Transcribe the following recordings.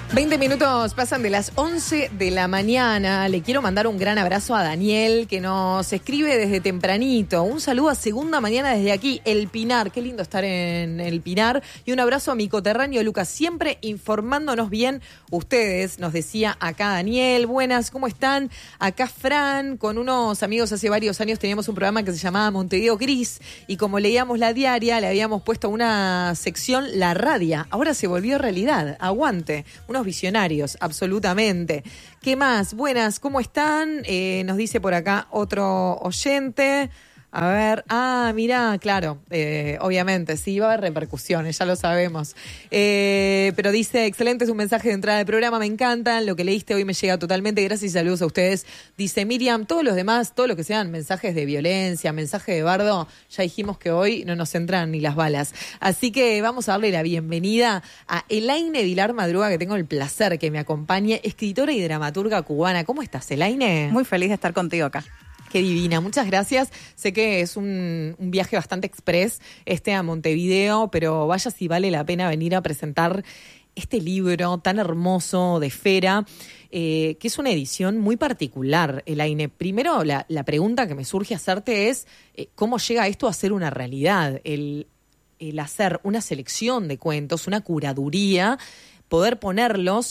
20 minutos pasan de las 11 de la mañana. Le quiero mandar un gran abrazo a Daniel, que nos escribe desde tempranito. Un saludo a Segunda Mañana desde aquí, El Pinar. Qué lindo estar en El Pinar. Y un abrazo a mi coterráneo Lucas, siempre informándonos bien ustedes. Nos decía acá Daniel. Buenas, ¿cómo están? Acá Fran, con unos amigos hace varios años teníamos un programa que se llamaba Montevideo Gris. Y como leíamos la diaria, le habíamos puesto una sección, La Radia. Ahora se volvió realidad. Aguante. Unos visionarios, absolutamente. ¿Qué más? Buenas, ¿cómo están? Nos dice por acá otro oyente. A ver, mirá, claro, obviamente, sí, va a haber repercusiones, ya lo sabemos. Pero dice, excelente, es un mensaje de entrada del programa, me encantan, lo que leíste hoy me llega totalmente, gracias y saludos a ustedes. Dice Miriam, todos los demás, todo lo que sean mensajes de violencia, mensajes de bardo, ya dijimos que hoy no nos entran ni las balas. Así que vamos a darle la bienvenida a Elaine Vilar Madruga, que tengo el placer que me acompañe, escritora y dramaturga cubana. ¿Cómo estás, Elaine? Muy feliz de estar contigo acá. Qué divina, muchas gracias. Sé que es un viaje bastante express a Montevideo, pero vaya si vale la pena venir a presentar este libro tan hermoso de Fera, que es una edición muy particular, Elaine. Primero, la pregunta que me surge hacerte es, ¿cómo llega esto a ser una realidad? El hacer una selección de cuentos, una curaduría, poder ponerlos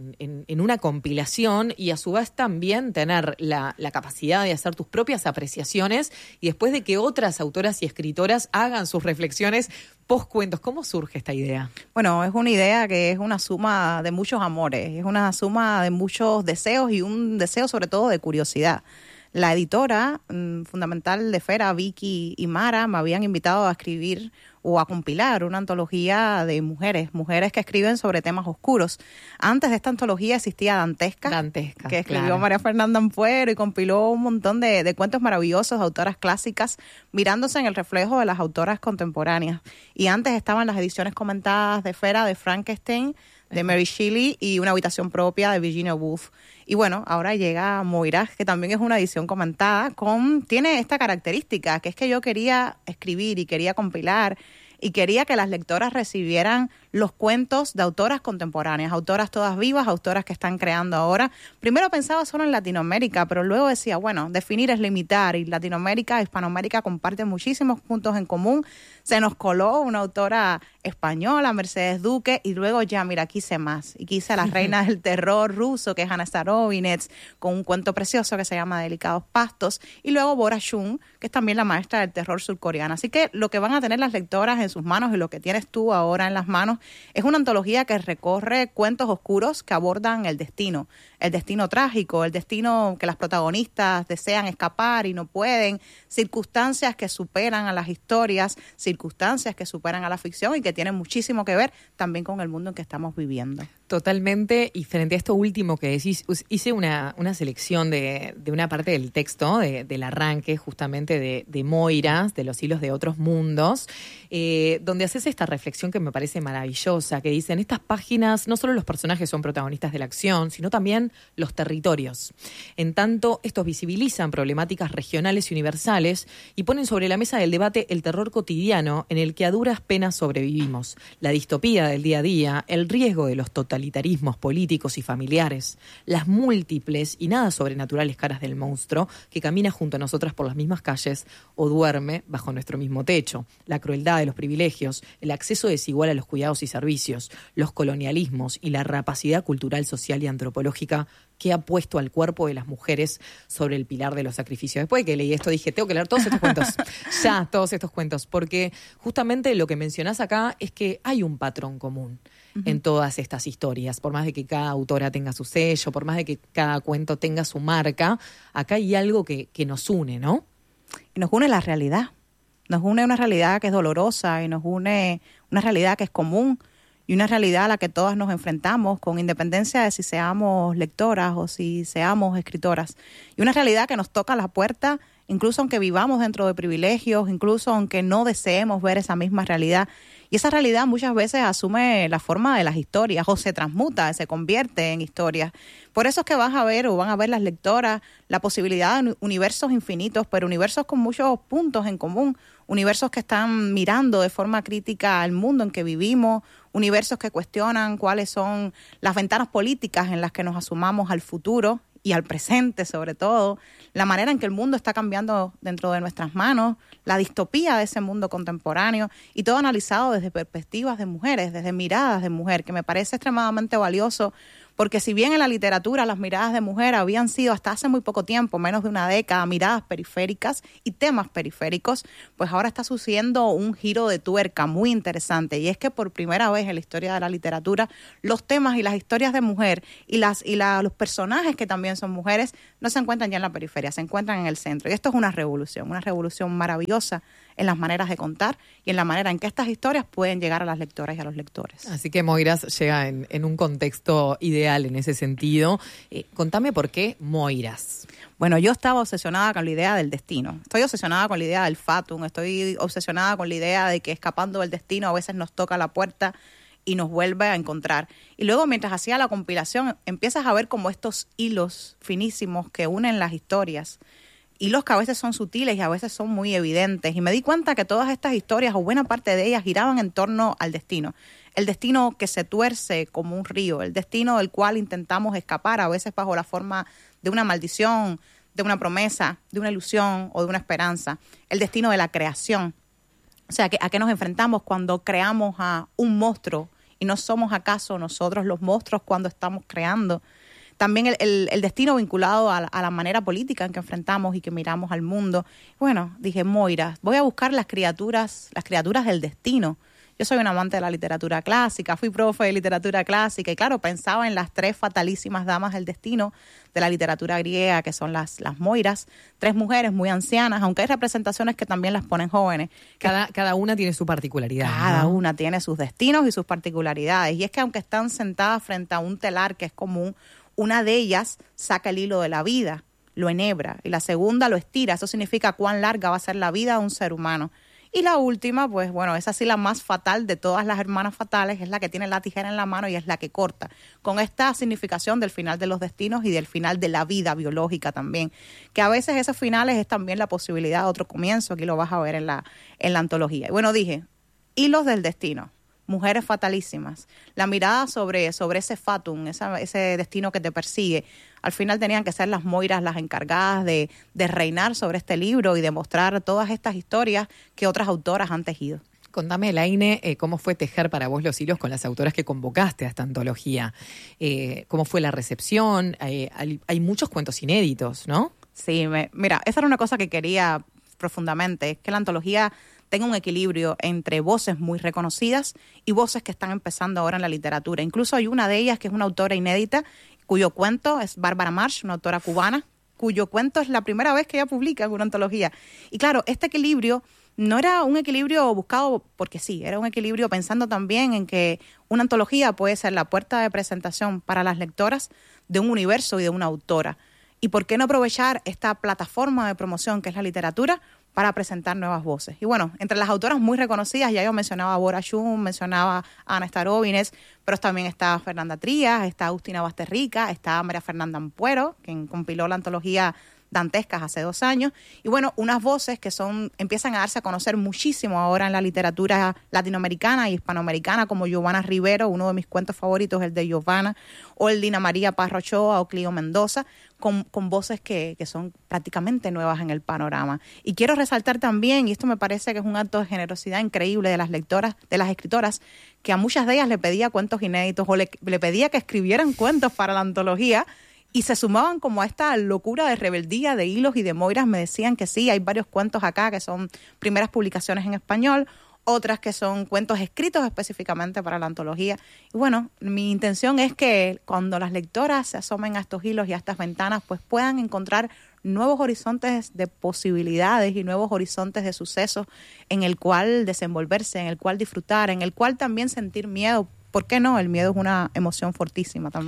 en una compilación y a su vez también tener la capacidad de hacer tus propias apreciaciones y después de que otras autoras y escritoras hagan sus reflexiones post cuentos. ¿Cómo surge esta idea? Bueno, es una idea que es una suma de muchos amores, es una suma de muchos deseos y un deseo sobre todo de curiosidad. La editora fundamental de Fera, Vicky y Mara, me habían invitado a escribir o a compilar una antología de mujeres que escriben sobre temas oscuros. Antes de esta antología existía Dantesca, que escribió claro. María Fernanda Ampuero y compiló un montón de cuentos maravillosos de autoras clásicas, mirándose en el reflejo de las autoras contemporáneas. Y antes estaban las ediciones comentadas de Fera, de Frankenstein, de Mary Shelley y Una habitación propia de Virginia Woolf. Y bueno, ahora llega Moira, que también es una edición comentada, tiene esta característica, que es que yo quería escribir y quería compilar y quería que las lectoras recibieran los cuentos de autoras contemporáneas, autoras todas vivas, autoras que están creando ahora. Primero pensaba solo en Latinoamérica, pero luego decía, bueno, definir es limitar, y Latinoamérica, Hispanoamérica comparten muchísimos puntos en común. Se nos coló una autora española, Mercedes Duque, y luego ya, mira, quise más. Y quise a la reina del terror ruso, que es Anna Starovinets, con un cuento precioso que se llama Delicados Pastos, y luego Bora Shun, que es también la maestra del terror surcoreana. Así que lo que van a tener las lectoras en sus manos y lo que tienes tú ahora en las manos es una antología que recorre cuentos oscuros que abordan el destino trágico, el destino que las protagonistas desean escapar y no pueden, circunstancias que superan a las historias, circunstancias que superan a la ficción y que tienen muchísimo que ver también con el mundo en que estamos viviendo. Totalmente, y frente a esto último que decís, hice una selección de una parte del texto, del arranque justamente de Moiras, de los hilos de otros mundos, donde haces esta reflexión que me parece maravillosa, que dice, en estas páginas no solo los personajes son protagonistas de la acción, sino también los territorios. En tanto, estos visibilizan problemáticas regionales y universales y ponen sobre la mesa del debate el terror cotidiano en el que a duras penas sobrevivimos, la distopía del día a día, el riesgo de los totalitarismos políticos y familiares, las múltiples y nada sobrenaturales caras del monstruo que camina junto a nosotras por las mismas calles o duerme bajo nuestro mismo techo, la crueldad de los privilegios, el acceso desigual a los cuidados y servicios, los colonialismos y la rapacidad cultural, social y antropológica que ha puesto al cuerpo de las mujeres sobre el pilar de los sacrificios. Después de que leí esto dije, tengo que leer todos estos cuentos, ya, todos estos cuentos, porque justamente lo que mencionás acá es que hay un patrón común en todas estas historias, por más de que cada autora tenga su sello, por más de que cada cuento tenga su marca, acá hay algo que nos une, ¿no? Y nos une la realidad, nos une una realidad que es dolorosa y nos une una realidad que es común, y una realidad a la que todas nos enfrentamos con independencia de si seamos lectoras o si seamos escritoras. Y una realidad que nos toca la puerta, incluso aunque vivamos dentro de privilegios, incluso aunque no deseemos ver esa misma realidad. Y esa realidad muchas veces asume la forma de las historias o se transmuta, se convierte en historias. Por eso es que van a ver las lectoras la posibilidad de universos infinitos, pero universos con muchos puntos en común, universos que están mirando de forma crítica al mundo en que vivimos, universos que cuestionan cuáles son las ventanas políticas en las que nos asumamos al futuro y al presente sobre todo, la manera en que el mundo está cambiando dentro de nuestras manos, la distopía de ese mundo contemporáneo y todo analizado desde perspectivas de mujeres, desde miradas de mujer, que me parece extremadamente valioso. Porque si bien en la literatura las miradas de mujer habían sido hasta hace muy poco tiempo, menos de una década, miradas periféricas y temas periféricos, pues ahora está sucediendo un giro de tuerca muy interesante. Y es que por primera vez en la historia de la literatura, los temas y las historias de mujer y los personajes que también son mujeres no se encuentran ya en la periferia, se encuentran en el centro. Y esto es una revolución maravillosa en las maneras de contar y en la manera en que estas historias pueden llegar a las lectoras y a los lectores. Así que Moiras llega en un contexto ideal en ese sentido. Contame por qué Moiras. Bueno, yo estaba obsesionada con la idea del destino. Estoy obsesionada con la idea del fatum. Estoy obsesionada con la idea de que escapando del destino a veces nos toca la puerta y nos vuelve a encontrar. Y luego, mientras hacía la compilación, empiezas a ver como estos hilos finísimos que unen las historias, hilos que a veces son sutiles y a veces son muy evidentes. Y me di cuenta que todas estas historias, o buena parte de ellas, giraban en torno al destino. El destino que se tuerce como un río, el destino del cual intentamos escapar, a veces bajo la forma de una maldición, de una promesa, de una ilusión o de una esperanza. El destino de la creación. O sea, ¿a qué nos enfrentamos cuando creamos a un monstruo? ¿Y no somos acaso nosotros los monstruos cuando estamos creando? También el destino vinculado a la manera política en que enfrentamos y que miramos al mundo. Bueno, dije, Moira, voy a buscar las criaturas del destino. Yo soy un amante de la literatura clásica, fui profe de literatura clásica y claro, pensaba en las 3 fatalísimas damas del destino de la literatura griega, que son las Moiras, 3 mujeres muy ancianas, aunque hay representaciones que también las ponen jóvenes. Cada una tiene su particularidad. Cada una tiene sus destinos y sus particularidades. Y es que aunque están sentadas frente a un telar que es común, una de ellas saca el hilo de la vida, lo enhebra, y la segunda lo estira. Eso significa cuán larga va a ser la vida de un ser humano. Y la última, pues bueno, es así la más fatal de todas las hermanas fatales, es la que tiene la tijera en la mano y es la que corta, con esta significación del final de los destinos y del final de la vida biológica también, que a veces esos finales es también la posibilidad de otro comienzo, aquí lo vas a ver en la antología. Y bueno, dije, hilos del destino. Mujeres fatalísimas. La mirada sobre ese fatum, ese destino que te persigue. Al final tenían que ser las Moiras las encargadas de reinar sobre este libro y de mostrar todas estas historias que otras autoras han tejido. Contame, Elaine, cómo fue tejer para vos los hilos con las autoras que convocaste a esta antología. ¿Cómo fue la recepción? Hay muchos cuentos inéditos, ¿no? Sí, mira, esa era una cosa que quería profundamente, es que la antología tenga un equilibrio entre voces muy reconocidas y voces que están empezando ahora en la literatura. Incluso hay una de ellas que es una autora inédita, cuyo cuento es Bárbara Marsh, una autora cubana, cuyo cuento es la primera vez que ella publica en una antología. Y claro, este equilibrio no era un equilibrio buscado porque sí, era un equilibrio pensando también en que una antología puede ser la puerta de presentación para las lectoras de un universo y de una autora. ¿Y por qué no aprovechar esta plataforma de promoción que es la literatura para presentar nuevas voces? Y bueno, entre las autoras muy reconocidas, ya yo mencionaba a Bora Shum, mencionaba a Ana Starovines, pero también está Fernanda Trías, está Agustina Basterrica, está María Fernanda Ampuero, quien compiló la antología Dantescas hace 2 años, y bueno, unas voces que empiezan a darse a conocer muchísimo ahora en la literatura latinoamericana y hispanoamericana, como Giovanna Rivero, uno de mis cuentos favoritos, el de Giovanna, o el Dina María Parra Ochoa o Clio Mendoza, con voces que son prácticamente nuevas en el panorama. Y quiero resaltar también, y esto me parece que es un acto de generosidad increíble de las lectoras, de las escritoras, que a muchas de ellas le pedía cuentos inéditos o le pedía que escribieran cuentos para la antología, y se sumaban como a esta locura de rebeldía de hilos y de Moiras. Me decían que sí, hay varios cuentos acá que son primeras publicaciones en español, otras que son cuentos escritos específicamente para la antología. Y bueno, mi intención es que cuando las lectoras se asomen a estos hilos y a estas ventanas, pues puedan encontrar nuevos horizontes de posibilidades y nuevos horizontes de sucesos en el cual desenvolverse, en el cual disfrutar, en el cual también sentir miedo. ¿Por qué no? El miedo es una emoción fortísima también.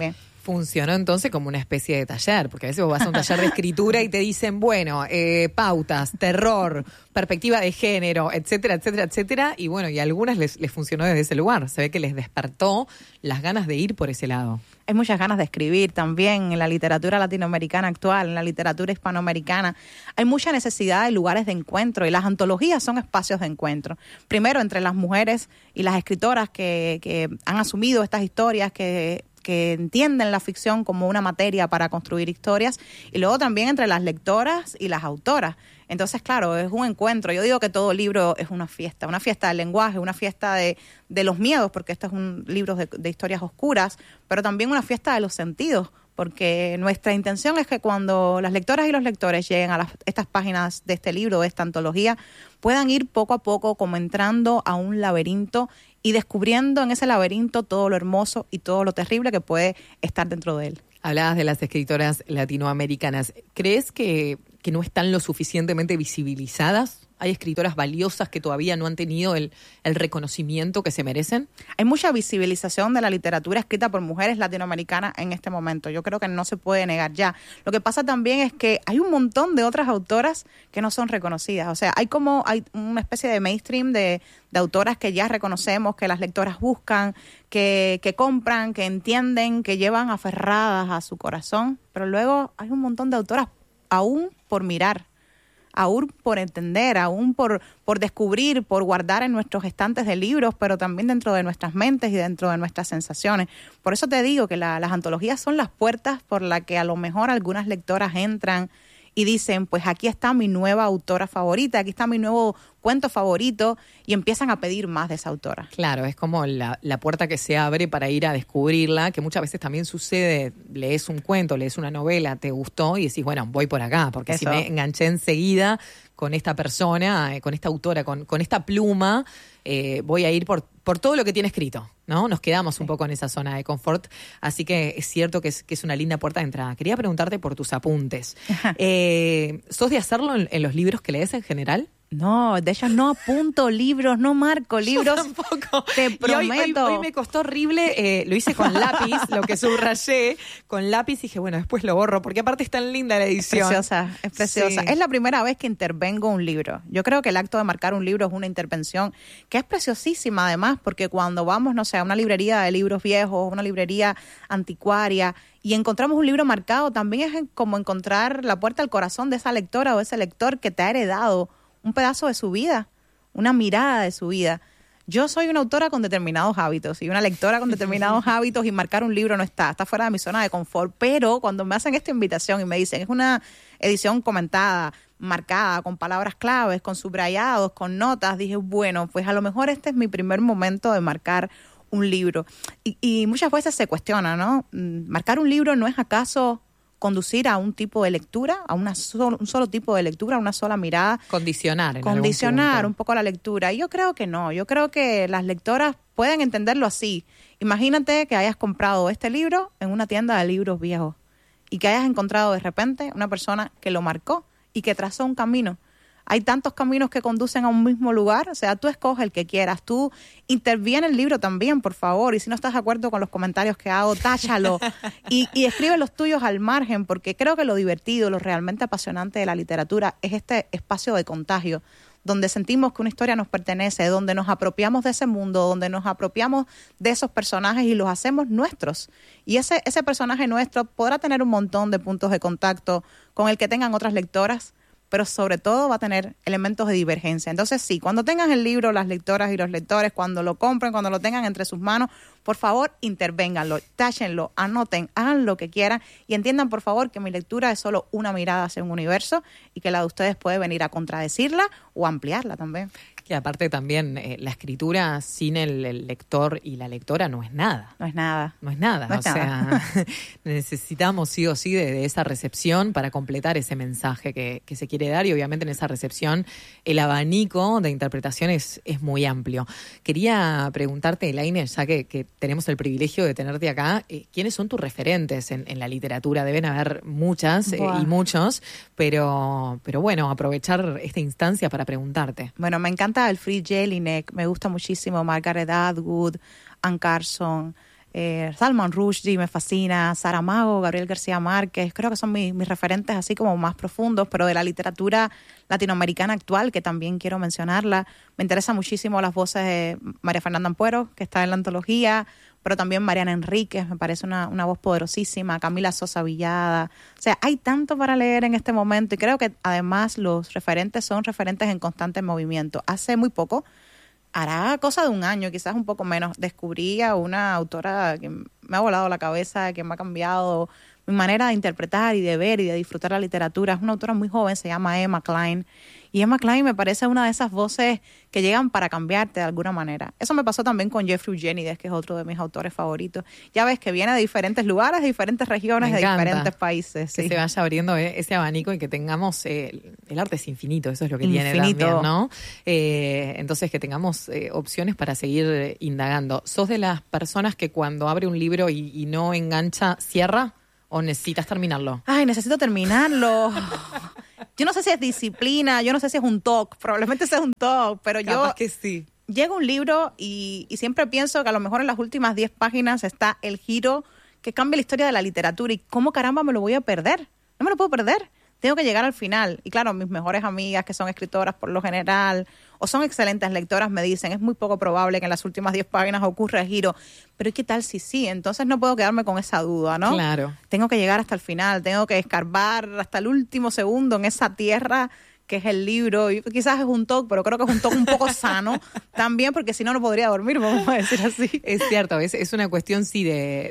Funcionó entonces como una especie de taller, porque a veces vos vas a un taller de escritura y te dicen, bueno, pautas, terror, perspectiva de género, etcétera, etcétera, etcétera, y bueno, y a algunas les funcionó desde ese lugar. Se ve que les despertó las ganas de ir por ese lado. Hay muchas ganas de escribir también en la literatura latinoamericana actual, en la literatura hispanoamericana. Hay mucha necesidad de lugares de encuentro y las antologías son espacios de encuentro. Primero, entre las mujeres y las escritoras que han asumido estas historias, que entienden la ficción como una materia para construir historias, y luego también entre las lectoras y las autoras. Entonces, claro, es un encuentro. Yo digo que todo libro es una fiesta del lenguaje, una fiesta de los miedos, porque este es un libro de historias oscuras, pero también una fiesta de los sentidos, porque nuestra intención es que cuando las lectoras y los lectores lleguen a estas páginas de este libro, de esta antología, puedan ir poco a poco como entrando a un laberinto y descubriendo en ese laberinto todo lo hermoso y todo lo terrible que puede estar dentro de él. Hablabas de las escritoras latinoamericanas. ¿Crees que no están lo suficientemente visibilizadas? ¿Hay escritoras valiosas que todavía no han tenido el reconocimiento que se merecen? Hay mucha visibilización de la literatura escrita por mujeres latinoamericanas en este momento. Yo creo que no se puede negar ya. Lo que pasa también es que hay un montón de otras autoras que no son reconocidas. O sea, hay una especie de mainstream de autoras que ya reconocemos, que las lectoras buscan, que compran, que entienden, que llevan aferradas a su corazón. Pero luego hay un montón de autoras aún por mirar, aún por entender, aún por descubrir, por guardar en nuestros estantes de libros, pero también dentro de nuestras mentes y dentro de nuestras sensaciones. Por eso te digo que las antologías son las puertas por las que a lo mejor algunas lectoras entran y dicen, pues aquí está mi nueva autora favorita, aquí está mi nuevo cuento favorito, y empiezan a pedir más de esa autora. Claro, es como la puerta que se abre para ir a descubrirla, que muchas veces también sucede, lees un cuento, lees una novela, te gustó y decís, bueno, voy por acá, porque Eso. si me enganché enseguida con esta persona, con esta autora, con esta pluma, voy a ir por todo lo que tiene escrito, ¿no? Nos quedamos un poco en esa zona de confort, así que es cierto que es una linda puerta de entrada. Quería preguntarte por tus apuntes. ¿Sos de hacerlo en los libros que lees en general? No, de hecho no apunto libros, no marco libros. Yo tampoco. Te prometo. Hoy me costó horrible, lo hice con lápiz, lo que subrayé con lápiz, y dije, bueno, después lo borro, porque aparte es tan linda la edición. Es preciosa. Sí. Es la primera vez que intervengo un libro. Yo creo que el acto de marcar un libro es una intervención que es preciosísima además, porque cuando vamos, no sé, a una librería de libros viejos, una librería anticuaria, y encontramos un libro marcado, también es como encontrar la puerta al corazón de esa lectora o ese lector que te ha heredado un pedazo de su vida, una mirada de su vida. Yo soy una autora con determinados hábitos y una lectora con determinados hábitos, y marcar un libro no está fuera de mi zona de confort, pero cuando me hacen esta invitación y me dicen, es una edición comentada, marcada, con palabras claves, con subrayados, con notas, dije, bueno, pues a lo mejor este es mi primer momento de marcar un libro. Y muchas veces se cuestiona, ¿no? ¿Marcar un libro no es acaso conducir a un tipo de lectura, a un solo tipo de lectura, a una sola mirada? Condicionar Un poco la lectura. Y yo creo que no. Yo creo que las lectoras pueden entenderlo así. Imagínate que hayas comprado este libro en una tienda de libros viejos y que hayas encontrado de repente una persona que lo marcó y que trazó un camino. Hay tantos caminos que conducen a un mismo lugar, o sea, tú escoges el que quieras, tú interviene el libro también, por favor, y si no estás de acuerdo con los comentarios que hago, táchalo y escribe los tuyos al margen, porque creo que lo divertido, lo realmente apasionante de la literatura es este espacio de contagio, donde sentimos que una historia nos pertenece, donde nos apropiamos de ese mundo, donde nos apropiamos de esos personajes y los hacemos nuestros. Y ese personaje nuestro podrá tener un montón de puntos de contacto con el que tengan otras lectoras, pero sobre todo va a tener elementos de divergencia. Entonces sí, cuando tengan el libro, las lectoras y los lectores, cuando lo compren, cuando lo tengan entre sus manos, por favor, intervénganlo, táchenlo, anoten, hagan lo que quieran y entiendan, por favor, que mi lectura es solo una mirada hacia un universo y que la de ustedes puede venir a contradecirla o ampliarla también. Que aparte también la escritura sin el lector y la lectora no es nada. No es nada. No es nada. No es nada. Necesitamos sí o sí de esa recepción para completar ese mensaje que se quiere dar, y obviamente en esa recepción el abanico de interpretación es muy amplio. Quería preguntarte, Elaine, ya que tenemos el privilegio de tenerte acá, ¿quiénes son tus referentes en la literatura? Deben haber muchas y muchos, pero bueno, aprovechar esta instancia para preguntarte. Bueno, me encanta Elfriede Jelinek, me gusta muchísimo Margaret Atwood, Anne Carson, Salman Rushdie me fascina, Saramago, Gabriel García Márquez, creo que son mis referentes así como más profundos, pero de la literatura latinoamericana actual, que también quiero mencionarla, me interesa muchísimo las voces de María Fernanda Ampuero, que está en la antología, pero también Mariana Enríquez, me parece una voz poderosísima, Camila Sosa Villada. O sea, hay tanto para leer en este momento y creo que además los referentes son referentes en constante movimiento. Hace muy poco, hará cosa de un año, quizás un poco menos, descubrí a una autora que me ha volado la cabeza, que me ha cambiado mi manera de interpretar y de ver y de disfrutar la literatura. Es una autora muy joven, se llama Emma Cline. Y Emma Cline me parece una de esas voces que llegan para cambiarte de alguna manera. Eso me pasó también con Jeffrey Eugenides, que es otro de mis autores favoritos. Ya ves que viene de diferentes lugares, de diferentes regiones, de diferentes países. Que sí. se vaya abriendo ese abanico y que tengamos... el arte es infinito, eso es lo que tiene Infinito. también, ¿no? Entonces que tengamos opciones para seguir indagando. ¿Sos de las personas que cuando abre un libro y no engancha, cierra? ¿O necesitas terminarlo? Ay, necesito terminarlo. Yo no sé si es disciplina, yo no sé si es un TOC, probablemente sea un TOC, pero Capaz yo que sí. llego a un libro y siempre pienso que a lo mejor en las últimas 10 páginas está el giro que cambia la historia de la literatura y cómo caramba me lo voy a perder. No me lo puedo perder. Tengo que llegar al final. Y claro, mis mejores amigas que son escritoras por lo general o son excelentes lectoras me dicen, es muy poco probable que en las últimas 10 páginas ocurra el giro. Pero ¿qué tal si sí? Entonces no puedo quedarme con esa duda, ¿no? Claro. Tengo que llegar hasta el final, tengo que escarbar hasta el último segundo en esa tierra que es el libro. Y quizás es un TOC, pero creo que es un TOC un poco sano también, porque si no, no podría dormir, vamos a decir así. Es cierto, es una cuestión, sí, de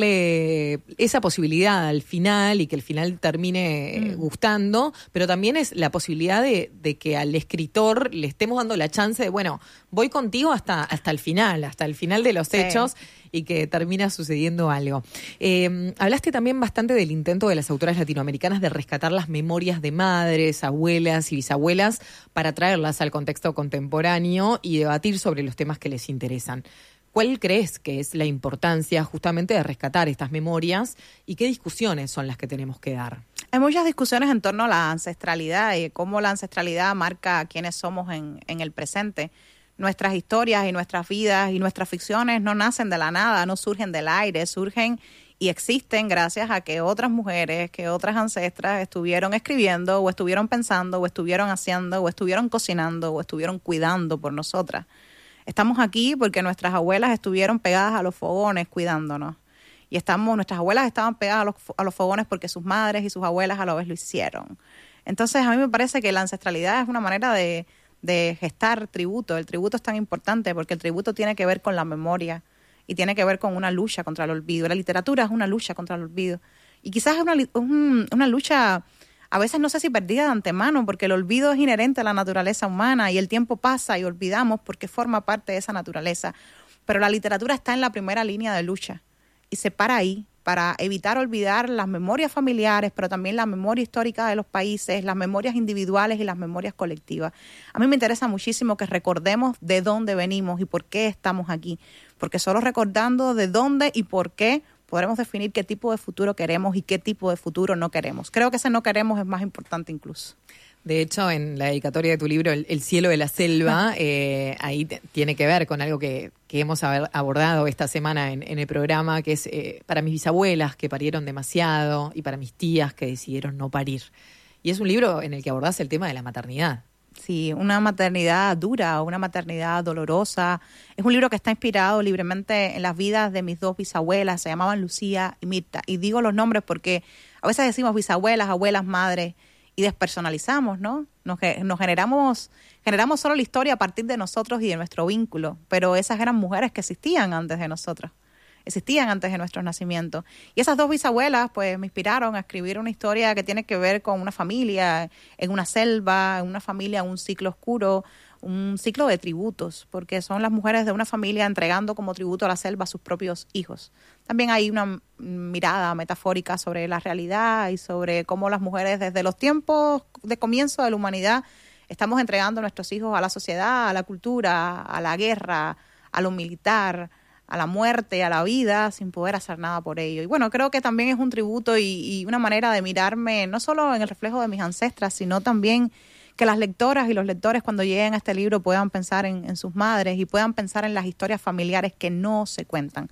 darle esa posibilidad al final y que el final termine gustando, pero también es la posibilidad de que al escritor le estemos dando la chance de, bueno, voy contigo hasta el final de los hechos y que termina sucediendo algo. Hablaste también bastante del intento de las autoras latinoamericanas de rescatar las memorias de madres, abuelas y bisabuelas para traerlas al contexto contemporáneo y debatir sobre los temas que les interesan. ¿Cuál crees que es la importancia justamente de rescatar estas memorias y qué discusiones son las que tenemos que dar? Hay muchas discusiones en torno a la ancestralidad y cómo la ancestralidad marca quiénes somos en el presente. Nuestras historias y nuestras vidas y nuestras ficciones no nacen de la nada, no surgen del aire, surgen y existen gracias a que otras mujeres, que otras ancestras estuvieron escribiendo o estuvieron pensando o estuvieron haciendo o estuvieron cocinando o estuvieron cuidando por nosotras. Estamos aquí porque nuestras abuelas estuvieron pegadas a los fogones cuidándonos. Y nuestras abuelas estaban pegadas a los fogones porque sus madres y sus abuelas a la vez lo hicieron. Entonces a mí me parece que la ancestralidad es una manera de gestar tributo. El tributo es tan importante porque el tributo tiene que ver con la memoria y tiene que ver con una lucha contra el olvido. La literatura es una lucha contra el olvido. Y quizás es una lucha, a veces no sé si perdida de antemano, porque el olvido es inherente a la naturaleza humana y el tiempo pasa y olvidamos porque forma parte de esa naturaleza. Pero la literatura está en la primera línea de lucha y se para ahí para evitar olvidar las memorias familiares, pero también la memoria histórica de los países, las memorias individuales y las memorias colectivas. A mí me interesa muchísimo que recordemos de dónde venimos y por qué estamos aquí, porque solo recordando de dónde y por qué podremos definir qué tipo de futuro queremos y qué tipo de futuro no queremos. Creo que ese no queremos es más importante incluso. De hecho, en la dedicatoria de tu libro, El cielo de la selva, ahí tiene que ver con algo que hemos abordado esta semana en el programa, que es para mis bisabuelas que parieron demasiado y para mis tías que decidieron no parir. Y es un libro en el que abordás el tema de la maternidad. Sí, una maternidad dura, una maternidad dolorosa. Es un libro que está inspirado libremente en las vidas de mis dos bisabuelas, se llamaban Lucía y Mirta. Y digo los nombres porque a veces decimos bisabuelas, abuelas, madres, y despersonalizamos, ¿no? Nos generamos solo la historia a partir de nosotros y de nuestro vínculo, pero esas eran mujeres que existían antes de nosotros, existían antes de nuestro nacimiento. Y esas dos bisabuelas, pues, me inspiraron a escribir una historia que tiene que ver con una familia en una selva, en una familia en un ciclo oscuro, un ciclo de tributos, porque son las mujeres de una familia entregando como tributo a la selva a sus propios hijos. También hay una mirada metafórica sobre la realidad y sobre cómo las mujeres desde los tiempos de comienzo de la humanidad estamos entregando a nuestros hijos a la sociedad, a la cultura, a la guerra, a lo militar, a la muerte, a la vida, sin poder hacer nada por ello. Y bueno, creo que también es un tributo y una manera de mirarme no solo en el reflejo de mis ancestras, sino también que las lectoras y los lectores cuando lleguen a este libro puedan pensar en sus madres y puedan pensar en las historias familiares que no se cuentan.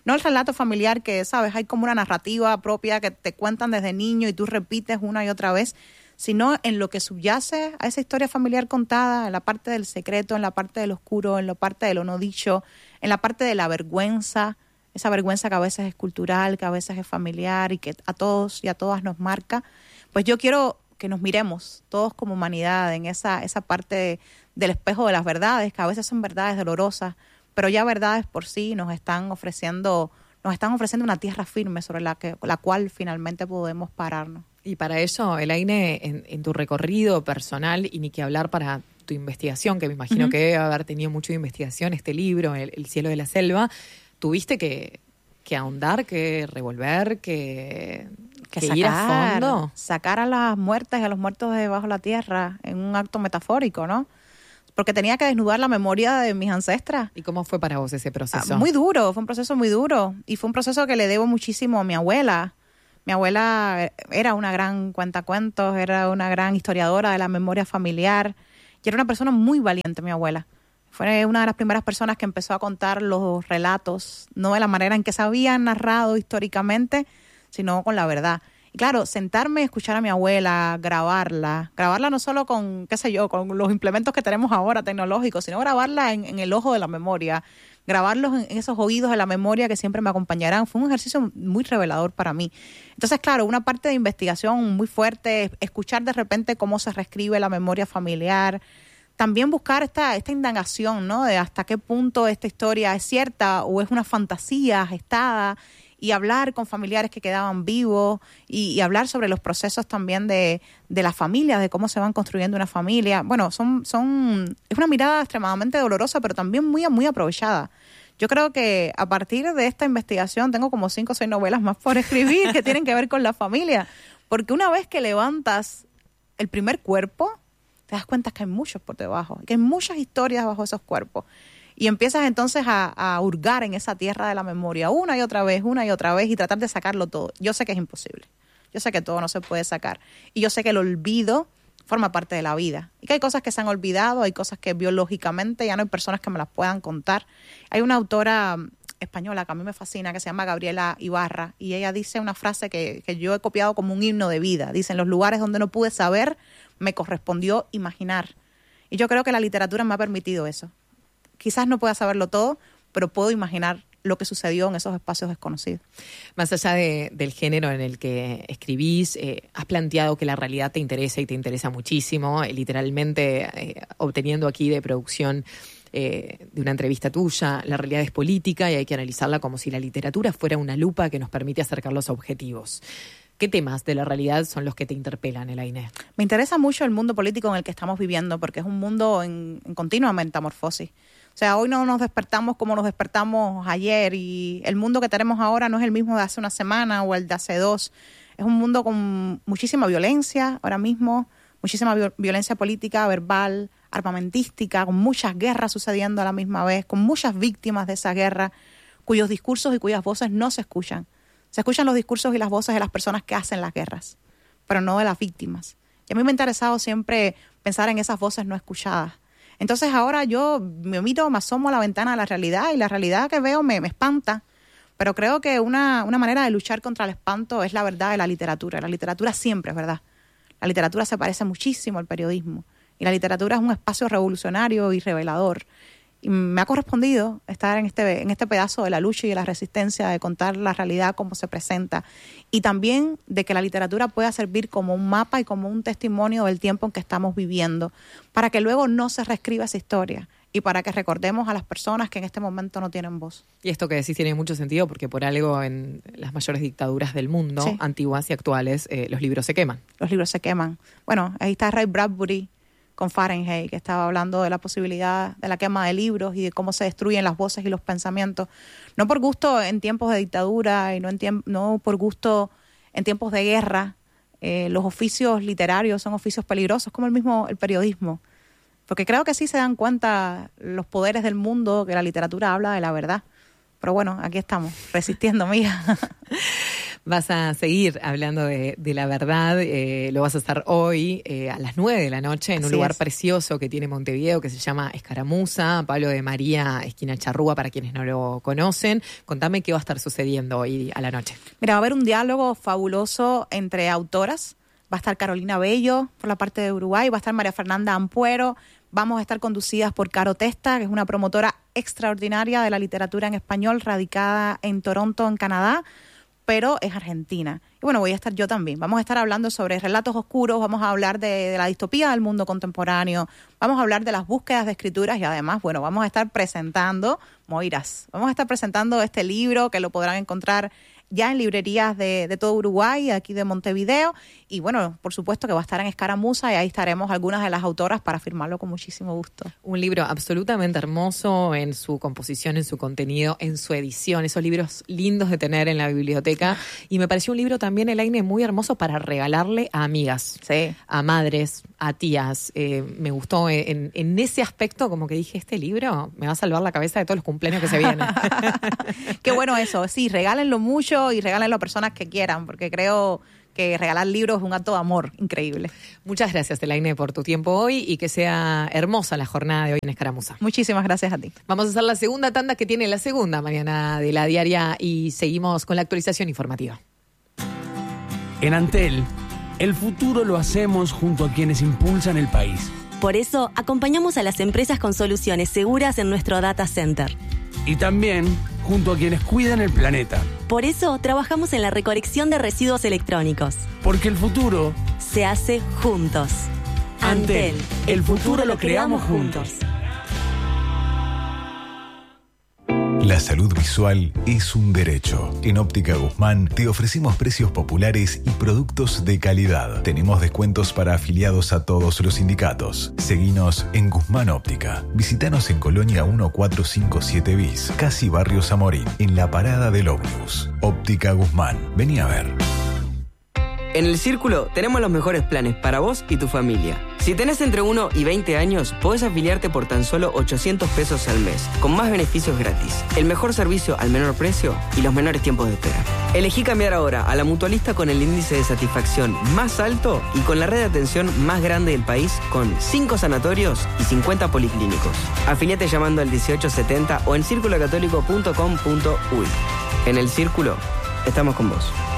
No el relato familiar que, ¿sabes? Hay como una narrativa propia que te cuentan desde niño y tú repites una y otra vez, sino en lo que subyace a esa historia familiar contada, en la parte del secreto, en la parte del oscuro, en la parte de lo no dicho, en la parte de la vergüenza, esa vergüenza que a veces es cultural, que a veces es familiar y que a todos y a todas nos marca. Pues yo quiero que nos miremos todos como humanidad en esa parte del espejo de las verdades, que a veces son verdades dolorosas, pero ya verdades por sí nos están ofreciendo una tierra firme sobre la cual finalmente podemos pararnos. Y para eso, Elaine, en tu recorrido personal, y ni que hablar para tu investigación, que me imagino que debe haber tenido mucho de investigación, este libro, El cielo de la selva, tuviste que ahondar, que revolver, que ir a fondo. Sacar a las muertas y a los muertos debajo de la tierra en un acto metafórico, ¿no? Porque tenía que desnudar la memoria de mis ancestras. ¿Y cómo fue para vos ese proceso? Muy duro, fue un proceso muy duro. Y fue un proceso que le debo muchísimo a mi abuela. Mi abuela era una gran cuentacuentos, era una gran historiadora de la memoria familiar. Y era una persona muy valiente, mi abuela. Fue una de las primeras personas que empezó a contar los relatos, no de la manera en que se habían narrado históricamente, sino con la verdad. Y claro, sentarme y escuchar a mi abuela, grabarla no solo con, con los implementos que tenemos ahora tecnológicos, sino grabarla en el ojo de la memoria, grabarlos en esos oídos de la memoria que siempre me acompañarán. Fue un ejercicio muy revelador para mí. Entonces, claro, una parte de investigación muy fuerte, escuchar de repente cómo se reescribe la memoria familiar, también buscar esta indagación, ¿no? De hasta qué punto esta historia es cierta o es una fantasía gestada, y hablar con familiares que quedaban vivos y hablar sobre los procesos también de las familias, de cómo se van construyendo una familia. Bueno, es una mirada extremadamente dolorosa, pero también muy, muy aprovechada. Yo creo que a partir de esta investigación tengo como 5 o 6 novelas más por escribir que tienen que ver con la familia, porque una vez que levantas el primer cuerpo, te das cuenta que hay muchos por debajo, que hay muchas historias bajo esos cuerpos. Y empiezas entonces a hurgar en esa tierra de la memoria una y otra vez, y tratar de sacarlo todo. Yo sé que es imposible. Yo sé que todo no se puede sacar. Y yo sé que el olvido forma parte de la vida. Y que hay cosas que se han olvidado, hay cosas que biológicamente ya no hay personas que me las puedan contar. Hay una autora española que a mí me fascina, que se llama Gabriela Ibarra, y ella dice una frase que yo he copiado como un himno de vida. Dice: en los lugares donde no pude saber, me correspondió imaginar. Y yo creo que la literatura me ha permitido eso. Quizás no pueda saberlo todo, pero puedo imaginar lo que sucedió en esos espacios desconocidos. Más allá del género en el que escribís, has planteado que la realidad te interesa y te interesa muchísimo, literalmente obteniendo aquí de producción de una entrevista tuya, la realidad es política y hay que analizarla como si la literatura fuera una lupa que nos permite acercar los objetivos. ¿Qué temas de la realidad son los que te interpelan, Elaine? Me interesa mucho el mundo político en el que estamos viviendo, porque es un mundo en continua metamorfosis. O sea, hoy no nos despertamos como nos despertamos ayer, y el mundo que tenemos ahora no es el mismo de hace una semana o el de hace 2. Es un mundo con muchísima violencia ahora mismo, muchísima violencia política, verbal, armamentística, con muchas guerras sucediendo a la misma vez, con muchas víctimas de esa guerra, cuyos discursos y cuyas voces no se escuchan. Se escuchan los discursos y las voces de las personas que hacen las guerras, pero no de las víctimas. Y a mí me ha interesado siempre pensar en esas voces no escuchadas. Entonces ahora yo me asomo a la ventana de la realidad, y la realidad que veo me espanta. Pero creo que una manera de luchar contra el espanto es la verdad de la literatura. La literatura siempre es verdad. La literatura se parece muchísimo al periodismo. Y la literatura es un espacio revolucionario y revelador. Y me ha correspondido estar en este pedazo de la lucha y de la resistencia, de contar la realidad como se presenta, y también de que la literatura pueda servir como un mapa y como un testimonio del tiempo en que estamos viviendo, para que luego no se reescriba esa historia y para que recordemos a las personas que en este momento no tienen voz. Y esto que decís tiene mucho sentido, porque por algo en las mayores dictaduras del mundo, sí, antiguas y actuales, los libros se queman. Los libros se queman. Bueno, ahí está Ray Bradbury con Fahrenheit, que estaba hablando de la posibilidad de la quema de libros y de cómo se destruyen las voces y los pensamientos. No por gusto en tiempos de dictadura y no por gusto en tiempos de guerra. Los oficios literarios son oficios peligrosos, como el periodismo. Porque creo que sí se dan cuenta los poderes del mundo que la literatura habla de la verdad. Pero bueno, aquí estamos, resistiendo, mía. Vas a seguir hablando de la verdad, lo vas a hacer hoy a las 9 de la noche en un lugar precioso que tiene Montevideo que se llama Escaramuza, Pablo de María, esquina Charrúa, para quienes no lo conocen. Contame qué va a estar sucediendo hoy a la noche. Mira, va a haber un diálogo fabuloso entre autoras. Va a estar Carolina Bello por la parte de Uruguay, va a estar María Fernanda Ampuero. Vamos a estar conducidas por Caro Testa, que es una promotora extraordinaria de la literatura en español, radicada en Toronto, en Canadá, pero es argentina. Y bueno, voy a estar yo también. Vamos a estar hablando sobre relatos oscuros, vamos a hablar de la distopía del mundo contemporáneo, vamos a hablar de las búsquedas de escrituras y además, bueno, vamos a estar presentando Moiras. Vamos a estar presentando este libro que lo podrán encontrar ya en librerías de todo Uruguay, aquí de Montevideo, y bueno, por supuesto que va a estar en Escaramuza y ahí estaremos algunas de las autoras para firmarlo con muchísimo gusto. Un libro absolutamente hermoso en su composición, en su contenido, en su edición, esos libros lindos de tener en la biblioteca, y me pareció un libro también, Elaine, muy hermoso para regalarle a amigas, sí, a madres, a tías. Me gustó en ese aspecto, como que dije, este libro me va a salvar la cabeza de todos los cumpleaños que se vienen. Qué bueno eso, sí, regálenlo mucho y regálenlo a personas que quieran, porque creo que regalar libros es un acto de amor increíble. Muchas gracias, Elaine, por tu tiempo hoy y que sea hermosa la jornada de hoy en Escaramuza. Muchísimas gracias a ti. Vamos a hacer la segunda tanda que tiene la segunda mañana de la diaria y seguimos con la actualización informativa. En Antel, el futuro lo hacemos junto a quienes impulsan el país. Por eso, acompañamos a las empresas con soluciones seguras en nuestro data center. Y también junto a quienes cuidan el planeta. Por eso, trabajamos en la recolección de residuos electrónicos. Porque el futuro se hace juntos. Antel, el futuro lo creamos juntos. La salud visual es un derecho. En Óptica Guzmán te ofrecemos precios populares y productos de calidad. Tenemos descuentos para afiliados a todos los sindicatos. Seguinos en Guzmán Óptica. Visítanos en Colonia 1457 bis, casi Barrio Zamorín, en la parada del ómnibus. Óptica Guzmán. Vení a ver. En El Círculo tenemos los mejores planes para vos y tu familia. Si tenés entre 1 y 20 años, podés afiliarte por tan solo 800 pesos al mes, con más beneficios gratis, el mejor servicio al menor precio y los menores tiempos de espera. Elegí cambiar ahora a la mutualista con el índice de satisfacción más alto y con la red de atención más grande del país, con 5 sanatorios y 50 policlínicos. Afiliate llamando al 1870 o en circulocatólico.com.uy. En El Círculo, estamos con vos.